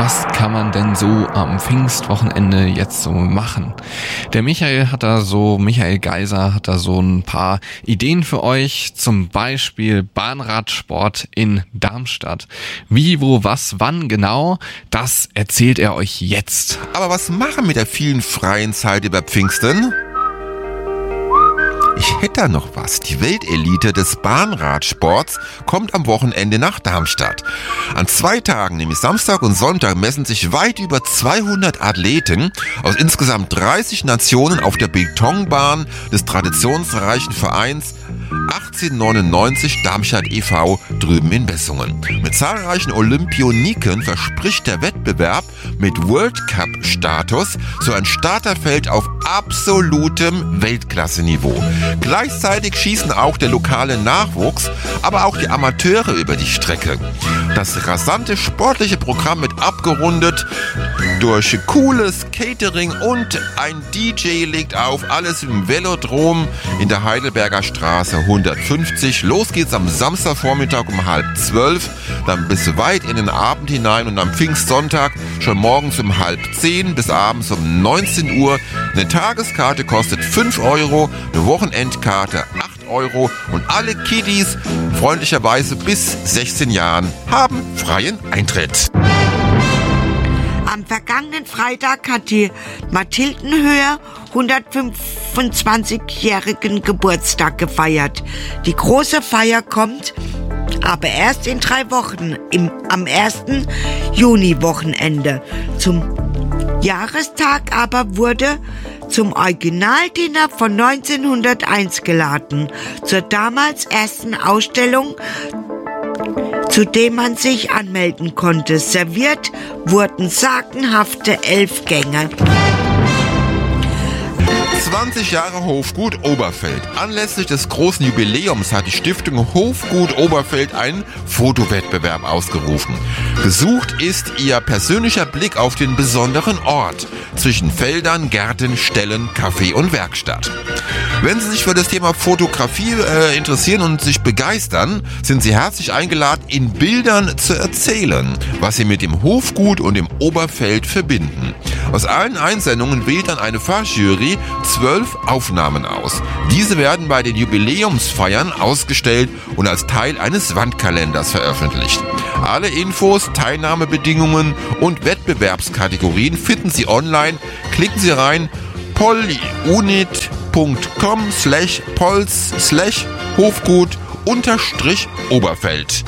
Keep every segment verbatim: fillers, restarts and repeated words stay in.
was kann man denn so am Pfingstwochenende jetzt so machen? Der Michael hat da so, Michael Geiser hat da so ein paar Ideen für euch, zum Beispiel Bahnradsport in Darmstadt. Wie, wo, was, wann genau, das erzählt er euch jetzt. Aber was machen mit der vielen freien Zeit über Pfingsten? Ich hätte da noch was. Die Weltelite des Bahnradsports kommt am Wochenende nach Darmstadt. An zwei Tagen, nämlich Samstag und Sonntag, messen sich weit über zweihundert Athleten aus insgesamt dreißig Nationen auf der Betonbahn des traditionsreichen Vereins achtzehnhundertneunundneunzig Darmstadt e V drüben in Bessungen. Mit zahlreichen Olympioniken verspricht der Wettbewerb mit World Cup-Status so ein Starterfeld auf absolutem Weltklasse-Niveau. Gleichzeitig schießen auch der lokale Nachwuchs, aber auch die Amateure über die Strecke. Das rasante sportliche Programm wird abgerundet durch cooles Catering und ein D J legt auf, alles im Velodrom in der Heidelberger Straße hundertfünfzig. Los geht's am Samstagvormittag um halb zwölf, dann bis weit in den Abend hinein und am Pfingstsonntag schon morgens um halb zehn bis abends um neunzehn Uhr. Eine Tageskarte kostet fünf Euro, eine Wochenendkarte acht Euro und alle Kiddies, freundlicherweise bis sechzehn Jahren, haben freien Eintritt. Am vergangenen Freitag hat die Mathildenhöhe hundertfünfundzwanzigjährigen Geburtstag gefeiert. Die große Feier kommt aber erst in drei Wochen, im, am ersten Juni-Wochenende. Zum Jahrestag aber wurde zum Originaldiener von neunzehnhunderteins geladen, zur damals ersten Ausstellung, zu dem man sich anmelden konnte. Serviert wurden sagenhafte elf Gänge. zwanzig Jahre Hofgut Oberfeld. Anlässlich des großen Jubiläums hat die Stiftung Hofgut Oberfeld einen Fotowettbewerb ausgerufen. Gesucht ist ihr persönlicher Blick auf den besonderen Ort zwischen Feldern, Gärten, Ställen, Café und Werkstatt. Wenn Sie sich für das Thema Fotografie äh, interessieren und sich begeistern, sind Sie herzlich eingeladen, in Bildern zu erzählen, was Sie mit dem Hofgut und dem Oberfeld verbinden. Aus allen Einsendungen wählt dann eine Fachjury zwölf Aufnahmen aus. Diese werden bei den Jubiläumsfeiern ausgestellt und als Teil eines Wandkalenders veröffentlicht. Alle Infos, Teilnahmebedingungen und Wettbewerbskategorien finden Sie online. Klicken Sie rein polyunit.com slash pols slash Hofgut unterstrich Oberfeld.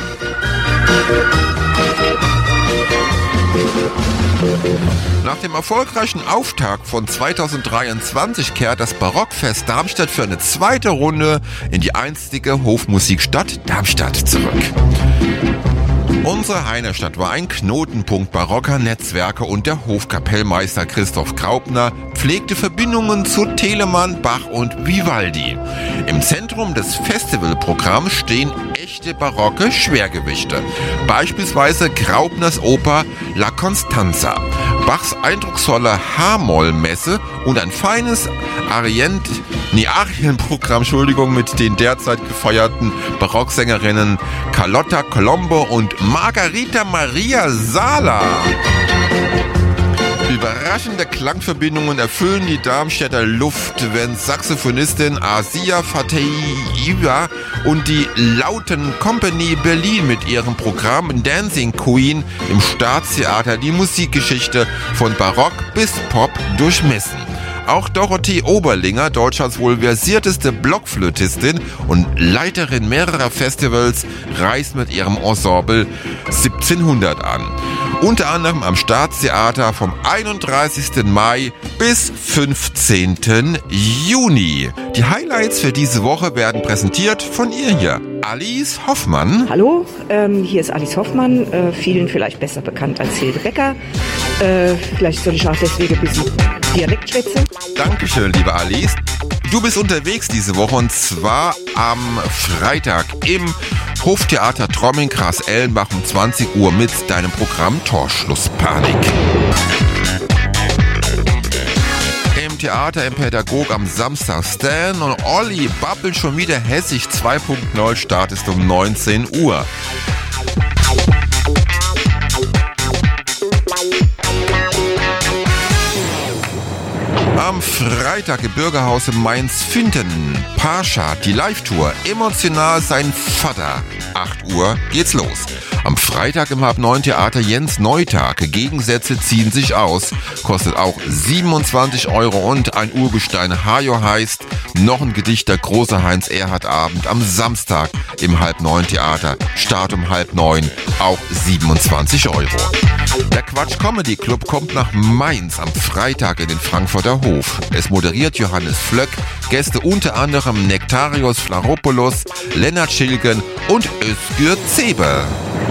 Nach dem erfolgreichen Auftakt von zweitausenddreiundzwanzig kehrt das Barockfest Darmstadt für eine zweite Runde in die einstige Hofmusikstadt Darmstadt zurück. Unsere Heinerstadt war ein Knotenpunkt barocker Netzwerke und der Hofkapellmeister Christoph Graupner pflegte Verbindungen zu Telemann, Bach und Vivaldi. Im Zentrum des Festivalprogramms stehen echte barocke Schwergewichte. Beispielsweise Graupners Oper La Constanza, Bachs eindrucksvolle H-Moll-Messe und ein feines Arient, nee, Arienprogramm, Entschuldigung, mit den derzeit gefeierten Barocksängerinnen Carlotta Colombo und Margarita Maria Sala. Überraschende Klangverbindungen erfüllen die Darmstädter Luft, wenn Saxophonistin Asia Fateiva und die Lauten Company Berlin mit ihrem Programm Dancing Queen im Staatstheater die Musikgeschichte von Barock bis Pop durchmessen. Auch Dorothee Oberlinger, Deutschlands wohl versierteste Blockflötistin und Leiterin mehrerer Festivals, reist mit ihrem Ensemble siebzehnhundert an. Unter anderem am Staatstheater vom einunddreißigsten Mai bis fünfzehnten Juni. Die Highlights für diese Woche werden präsentiert von ihr hier, Alice Hoffmann. Hallo, ähm, hier ist Alice Hoffmann, äh, vielen vielleicht besser bekannt als Hilde Becker. Äh, vielleicht soll ich auch deswegen ein bisschen Dialekt schwätzen. Dankeschön, liebe Alice. Du bist unterwegs diese Woche und zwar am Freitag im Hoftheater Tromming-Gras-Ellenbach um zwanzig Uhr mit deinem Programm Torschlusspanik. Im Theater im Pädagog am Samstag Stan und Olli babbeln schon wieder hessisch zwei Punkt null, Start ist um neunzehn Uhr. Am Freitag im Bürgerhaus in Mainz-Finten. Parshad, die Live-Tour. Emotional sein Vater. acht Uhr geht's los. Am Freitag im halb neun Theater Jens Neutag. Gegensätze ziehen sich aus. Kostet auch siebenundzwanzig Euro und ein Urgestein Hajo heißt. Noch ein Gedicht der große Heinz-Erhardt-Abend am Samstag im halb neun Theater. Start um halb neun. Auch siebenundzwanzig Euro. Der Quatsch Comedy Club kommt nach Mainz am Freitag in den Frankfurter Hof. Es moderiert Johannes Flöck, Gäste unter anderem Nektarios Flaropoulos, Lennart Schilgen und Özgür Zebe.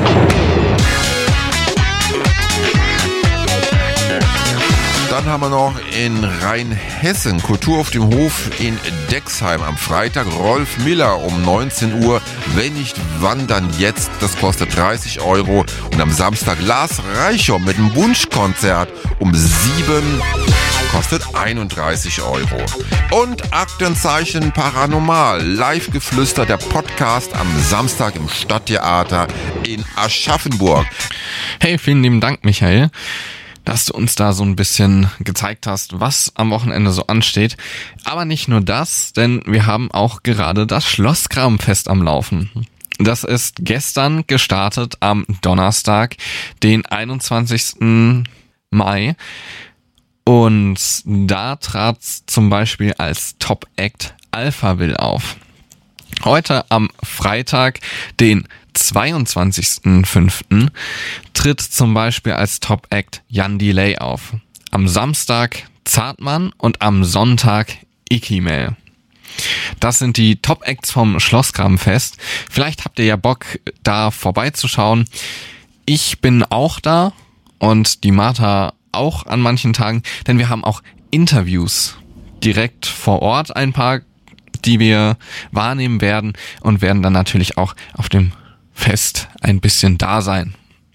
Dann haben wir noch in Rheinhessen Kultur auf dem Hof in Dexheim am Freitag. Rolf Miller um neunzehn Uhr. Wenn nicht, wann dann jetzt? Das kostet dreißig Euro. Und am Samstag Lars Reichom mit dem Wunschkonzert um sieben kostet einunddreißig Euro. Und Aktenzeichen Paranormal. Live-Geflüster, der Podcast am Samstag im Stadttheater in Aschaffenburg. Hey, vielen lieben Dank, Michael, dass du uns da so ein bisschen gezeigt hast, was am Wochenende so ansteht. Aber nicht nur das, denn wir haben auch gerade das Schlossgrabenfest am Laufen. Das ist gestern gestartet am Donnerstag, den einundzwanzigsten Mai. Und da trat zum Beispiel als Top-Act Alphaville auf. Heute am Freitag, den zweiundzwanzigsten fünften tritt zum Beispiel als Top-Act Jan Delay auf. Am Samstag Zartmann und am Sonntag Ikimel. Das sind die Top-Acts vom Schlossgrabenfest. Vielleicht habt ihr ja Bock, da vorbeizuschauen. Ich bin auch da und die Martha auch an manchen Tagen, denn wir haben auch Interviews direkt vor Ort, ein paar, die wir wahrnehmen werden und werden dann natürlich auch auf dem Fest ein bisschen da sein.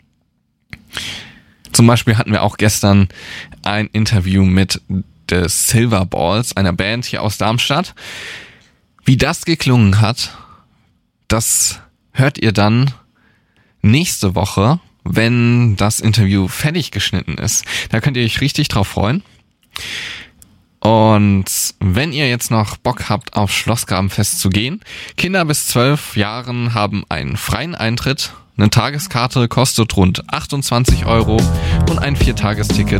Zum Beispiel hatten wir auch gestern ein Interview mit The Silver Balls, einer Band hier aus Darmstadt. Wie das geklungen hat, das hört ihr dann nächste Woche, wenn das Interview fertig geschnitten ist. Da könnt ihr euch richtig drauf freuen. Und wenn ihr jetzt noch Bock habt, auf Schlossgrabenfest zu gehen, Kinder bis zwölf Jahren haben einen freien Eintritt. Eine Tageskarte kostet rund achtundzwanzig Euro und ein Viertagesticket